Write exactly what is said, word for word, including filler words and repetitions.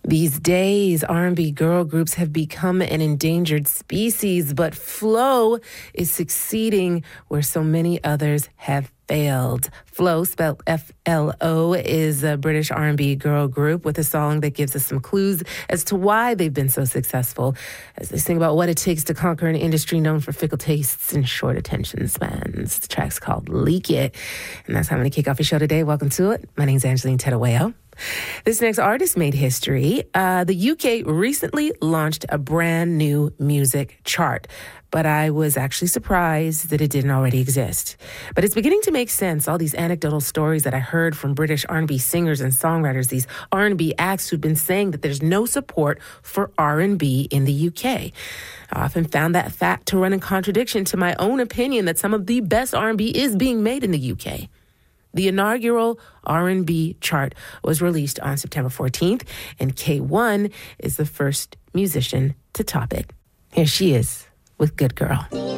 These days, R and B girl groups have become an endangered species, but Flo is succeeding where so many others have failed. Flo, spelled F L O, is a British R and B girl group with a song that gives us some clues as to why they've been so successful as they sing about what it takes to conquer an industry known for fickle tastes and short attention spans. The track's called Leak It, and that's how I'm going to kick off your show today. Welcome to it. My name's Angeline Tedaweo. This next artist made history. Uh, the U K recently launched a brand new music chart, but I was actually surprised that it didn't already exist. But it's beginning to make sense, all these anecdotal stories that I heard from British R and B singers and songwriters, these R and B acts who've been saying that there's no support for R and B in the U K. I often found that fact to run in contradiction to my own opinion that some of the best R and B is being made in the U K. The inaugural R and B chart was released on September fourteenth, and K one is the first musician to top it. Here she is with Good Girl.